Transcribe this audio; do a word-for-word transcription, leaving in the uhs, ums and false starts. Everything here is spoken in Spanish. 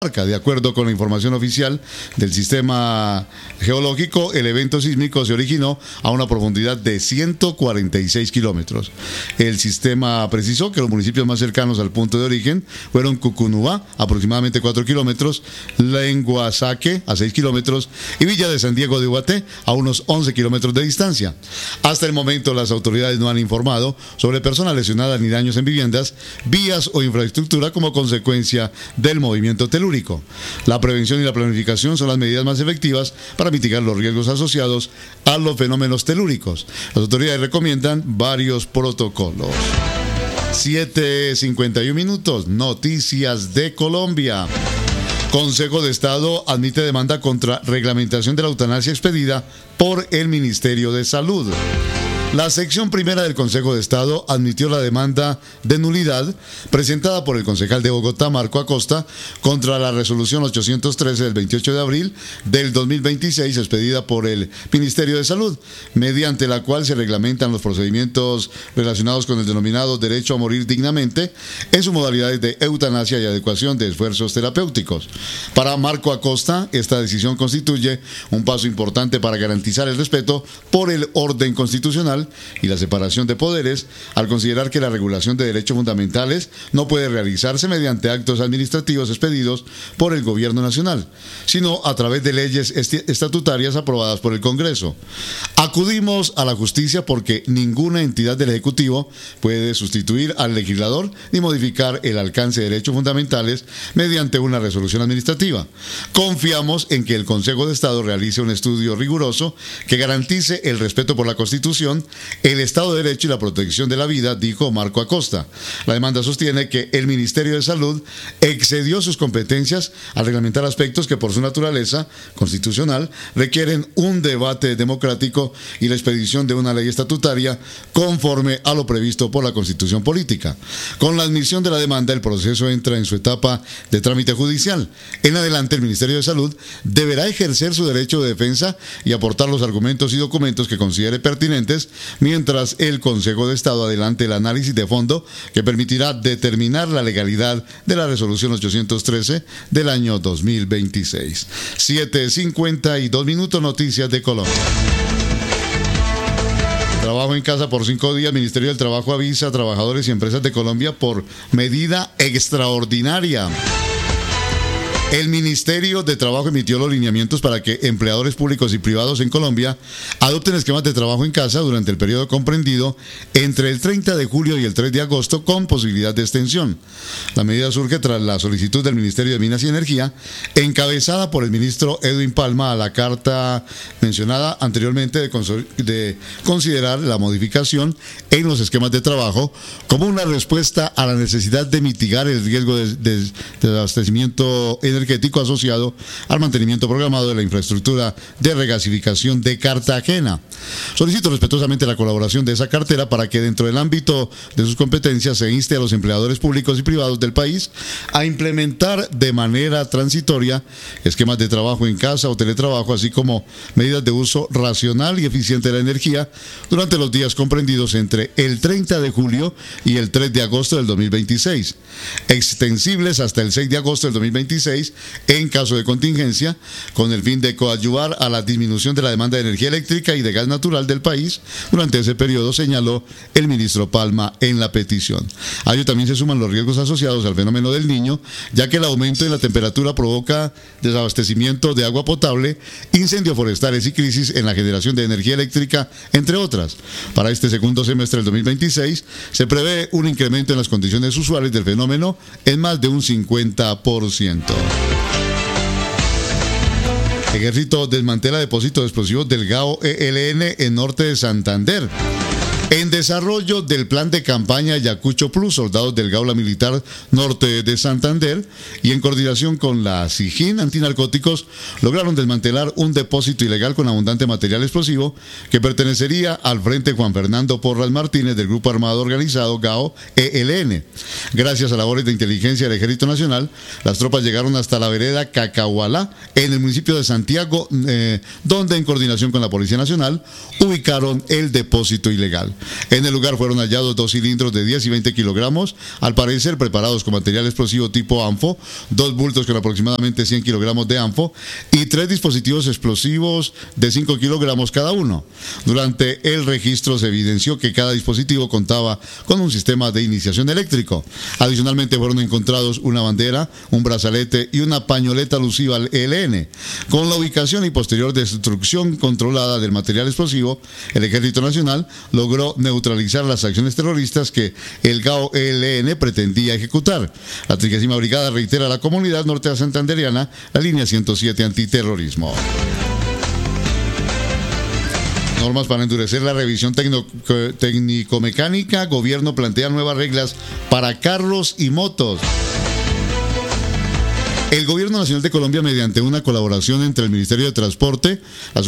Cundinamarca. De acuerdo con la información oficial del sistema geológico, el evento sísmico se originó a una profundidad de ciento cuarenta y seis kilómetros. El sistema precisó que los municipios más cercanos al punto de origen fueron Cucunúa, aproximadamente cuatro kilómetros, Lenguasaque, a seis kilómetros, y Villa de San Diego de Ubaté, a unos once kilómetros de distancia. Hasta el momento, las autoridades no han informado sobre personas lesionadas ni daños en viviendas, vías o infraestructura como consecuencia del movimiento telúrico. La prevención y la planificación son las medidas más efectivas para mitigar los riesgos asociados a los fenómenos telúricos. Las autoridades recomiendan varios protocolos. siete cincuenta y uno minutos, noticias de Colombia. Consejo de Estado admite demanda contra reglamentación de la eutanasia expedida por el Ministerio de Salud. La sección primera del Consejo de Estado admitió la demanda de nulidad presentada por el concejal de Bogotá, Marco Acosta, contra la resolución ochocientos trece del veintiocho de abril del dos mil veintiséis expedida por el Ministerio de Salud, mediante la cual se reglamentan los procedimientos relacionados con el denominado derecho a morir dignamente en sus modalidades de eutanasia y adecuación de esfuerzos terapéuticos. Para Marco Acosta, esta decisión constituye un paso importante para garantizar el respeto por el orden constitucional y la separación de poderes, al considerar que la regulación de derechos fundamentales no puede realizarse mediante actos administrativos expedidos por el Gobierno Nacional, sino a través de leyes estatutarias aprobadas por el Congreso. Acudimos a la justicia porque ninguna entidad del Ejecutivo puede sustituir al legislador ni modificar el alcance de derechos fundamentales mediante una resolución administrativa. Confiamos en que el Consejo de Estado realice un estudio riguroso que garantice el respeto por la Constitución, el Estado de Derecho y la protección de la vida, dijo Marco Acosta. La demanda sostiene que el Ministerio de Salud excedió sus competencias al reglamentar aspectos que por su naturaleza constitucional requieren un debate democrático y la expedición de una ley estatutaria conforme a lo previsto por la Constitución Política. Con la admisión de la demanda, el proceso entra en su etapa de trámite judicial. En adelante, el Ministerio de Salud deberá ejercer su derecho de defensa y aportar los argumentos y documentos que considere pertinentes, mientras el Consejo de Estado adelante el análisis de fondo que permitirá determinar la legalidad de la resolución ochocientos trece del año dos mil veintiséis. siete cincuenta y dos minutos, noticias de Colombia. Trabajo en casa por cinco días. Ministerio del Trabajo avisa a trabajadores y empresas de Colombia por medida extraordinaria. El Ministerio de Trabajo emitió los lineamientos para que empleadores públicos y privados en Colombia adopten esquemas de trabajo en casa durante el periodo comprendido entre el treinta de julio y el tres de agosto con posibilidad de extensión. La medida surge tras la solicitud del Ministerio de Minas y Energía, encabezada por el ministro Edwin Palma, a la carta mencionada anteriormente de, de considerar la modificación en los esquemas de trabajo como una respuesta a la necesidad de mitigar el riesgo de, de, de abastecimiento energético energético asociado al mantenimiento programado de la infraestructura de regasificación de Cartagena. Solicito respetuosamente la colaboración de esa cartera para que dentro del ámbito de sus competencias se inste a los empleadores públicos y privados del país a implementar de manera transitoria esquemas de trabajo en casa o teletrabajo, así como medidas de uso racional y eficiente de la energía durante los días comprendidos entre el treinta de julio y el tres de agosto del dos mil veintiséis, extensibles hasta el seis de agosto del dos mil veintiséis en caso de contingencia, con el fin de coadyuvar a la disminución de la demanda de energía eléctrica y de gas natural del país durante ese periodo, señaló el ministro Palma en la petición. A ello también se suman los riesgos asociados al fenómeno del Niño, ya que el aumento en la temperatura provoca desabastecimiento de agua potable, incendios forestales y crisis en la generación de energía eléctrica, entre otras. Para este segundo semestre del dos mil veintiséis se prevé un incremento en las condiciones usuales del fenómeno en más de un cincuenta por ciento. Ejército desmantela depósito de explosivos del GAO E L N en norte de Santander. En desarrollo del plan de campaña Ayacucho Plus, soldados del Gaula Militar Norte de Santander y en coordinación con la SIGIN Antinarcóticos lograron desmantelar un depósito ilegal con abundante material explosivo que pertenecería al Frente Juan Fernando Porras Martínez del Grupo Armado Organizado GAO E L N. Gracias a labores de inteligencia del Ejército Nacional, las tropas llegaron hasta la vereda Cacahualá en el municipio de Santiago, eh, donde en coordinación con la Policía Nacional ubicaron el depósito ilegal. En el lugar fueron hallados dos cilindros de diez y veinte kilogramos, al parecer preparados con material explosivo tipo ANFO, dos bultos con aproximadamente cien kilogramos de ANFO y tres dispositivos explosivos de cinco kilogramos cada uno. Durante el registro se evidenció que cada dispositivo contaba con un sistema de iniciación eléctrico. Adicionalmente fueron encontrados una bandera, un brazalete y una pañoleta alusiva al E L N. Con la ubicación y posterior destrucción controlada del material explosivo, el Ejército Nacional logró neutralizar las acciones terroristas que el G A O E L N pretendía ejecutar. La trigésima Brigada reitera a la comunidad norte santanderiana la línea ciento siete antiterrorismo. Normas para endurecer la revisión técnico-mecánica. Gobierno plantea nuevas reglas para carros y motos. El Gobierno Nacional de Colombia, mediante una colaboración entre el Ministerio de Transporte, la